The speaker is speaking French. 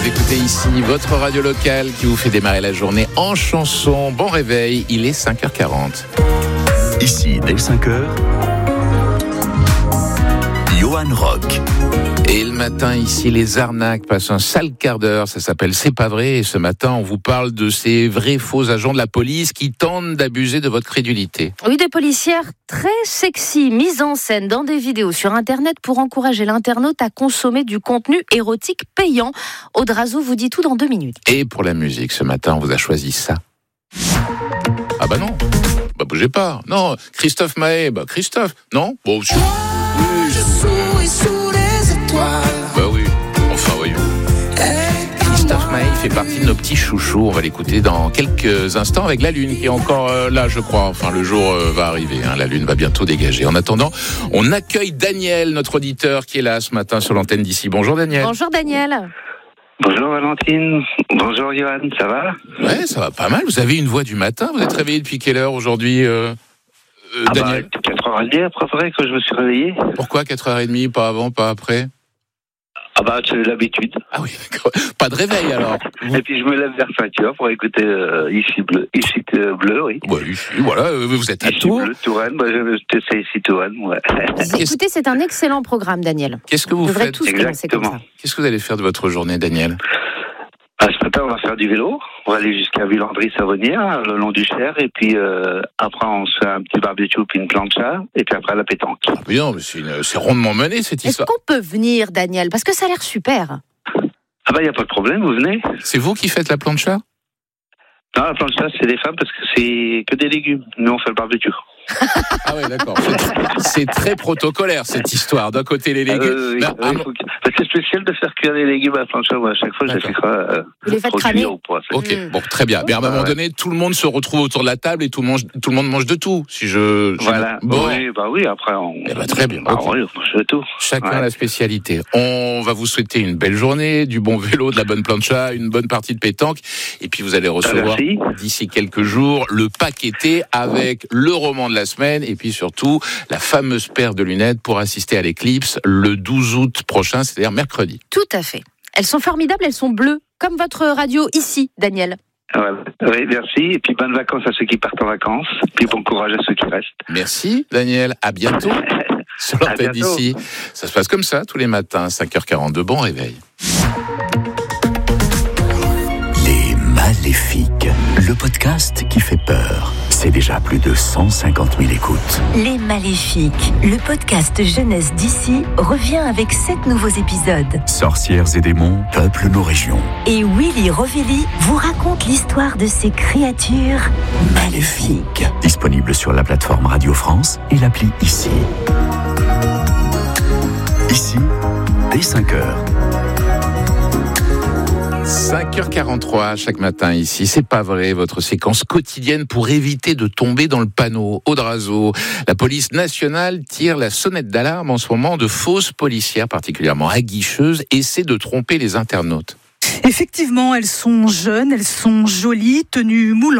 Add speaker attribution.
Speaker 1: Vous écoutez ici votre radio locale qui vous fait démarrer la journée en chanson. Bon réveil, il est 5h40.
Speaker 2: Ici, dès 5h, Johan Rock.
Speaker 1: Et le matin, ici, les arnaques passent un sale quart d'heure. Ça s'appelle C'est pas vrai. Et ce matin, on vous parle de ces vrais faux agents de la police qui tentent d'abuser de votre crédulité.
Speaker 3: Oui, des policières très sexy, mises en scène dans des vidéos sur Internet pour encourager l'internaute à consommer du contenu érotique payant. Audrazo vous dit tout dans 2 minutes.
Speaker 1: Et pour la musique, ce matin, on vous a choisi ça. Ah bah non, bah bougez pas. Non, Christophe Maé, bah Christophe, non. Bon, je souris sous les étoiles. Bah oui, enfin voyons. Christophe Maé fait partie de nos petits chouchous. On va l'écouter dans quelques instants avec la Lune qui est encore là, je crois. Enfin, le jour va arriver. La Lune va bientôt dégager. En attendant, on accueille Daniel, notre auditeur, qui est là ce matin sur l'antenne d'ici. Bonjour Daniel.
Speaker 3: Bonjour Daniel.
Speaker 4: Bonjour Valentine, bonjour Johan, ça va ?
Speaker 1: Ouais, ça va pas mal. Vous avez une voix du matin. Vous êtes réveillé depuis quelle heure aujourd'hui, Daniel ?
Speaker 4: 4h30 après que je me suis réveillé.
Speaker 1: Pourquoi 4h30, pas avant, pas après ?
Speaker 4: Ah bah c'est l'habitude.
Speaker 1: Ah oui, d'accord. Pas de réveil alors.
Speaker 4: Et puis je me lève vers 5h pour écouter Ici Bleu, oui.
Speaker 1: Ouais, ici, voilà, vous êtes à
Speaker 4: Ici
Speaker 1: Tours.
Speaker 4: Bleu, Touraine, c'est ici Touraine, ouais.
Speaker 3: Écoutez, c'est un excellent programme, Daniel.
Speaker 1: Qu'est-ce que vous
Speaker 3: devrez
Speaker 1: faites ?
Speaker 3: tous commencer comme ça.
Speaker 1: Qu'est-ce que vous allez faire de votre journée, Daniel ?
Speaker 4: Ce matin, on va faire du vélo. On va aller jusqu'à Villandry-Savonnière, le long du Cher. Et puis après, on se fait un petit barbecue puis une plancha. Et puis après, la pétanque.
Speaker 1: Ah mais non, mais c'est rondement mené cette
Speaker 3: Est-ce
Speaker 1: histoire.
Speaker 3: qu'on peut venir, Daniel ? Parce que ça a l'air super.
Speaker 4: Ah bah, il n'y a pas de problème, vous venez.
Speaker 1: C'est vous qui faites la plancha ?
Speaker 4: Non, la plancha, c'est des femmes parce que c'est que des légumes. Nous, on fait le barbecue.
Speaker 1: Ah oui, d'accord. C'est très protocolaire cette histoire. D'un côté les légumes.
Speaker 4: C'est spécial de faire cuire les légumes à la plancha. Moi, à chaque fois, je les fais
Speaker 3: Vous les faites cramer ?
Speaker 1: Ok, bon, très bien. Mais à un moment donné, tout le monde se retrouve autour de la table et tout le monde mange de tout. Si
Speaker 4: Voilà.
Speaker 1: Bon.
Speaker 4: Oui, après, on.
Speaker 1: Très bien. Okay.
Speaker 4: Oui, on mange de tout.
Speaker 1: Chacun la spécialité. On va vous souhaiter une belle journée, du bon vélo, de la bonne plancha, une bonne partie de pétanque. Et puis vous allez recevoir d'ici quelques jours le paqueté avec le roman de la semaine et puis surtout la fameuse paire de lunettes pour assister à l'éclipse le 12 août prochain, c'est-à-dire mercredi.
Speaker 3: Tout à fait. Elles sont formidables, elles sont bleues, comme votre radio ici, Daniel.
Speaker 4: Oui, merci. Et puis bonnes vacances à ceux qui partent en vacances. Puis bon courage à ceux qui restent.
Speaker 1: Merci Daniel, à bientôt sur l'antenne d'ici. Ça se passe comme ça tous les matins, 5h42, bon réveil.
Speaker 2: Les Maléfiques, le podcast qui fait peur. C'est déjà plus de 150 000 écoutes.
Speaker 5: Les Maléfiques, le podcast jeunesse d'ici, revient avec 7 nouveaux épisodes.
Speaker 2: Sorcières et démons peuplent nos régions.
Speaker 5: Et Willy Rovelli vous raconte l'histoire de ces créatures maléfiques.
Speaker 2: Disponible sur la plateforme Radio France et l'appli Ici. Ici, dès 5h.
Speaker 1: 5h43 chaque matin ici, c'est pas vrai, votre séquence quotidienne pour éviter de tomber dans le panneau. Audrazo, la police nationale tire la sonnette d'alarme en ce moment. De fausses policières particulièrement aguicheuses essaient de tromper les internautes.
Speaker 6: Effectivement, elles sont jeunes, elles sont jolies, tenues moulantes.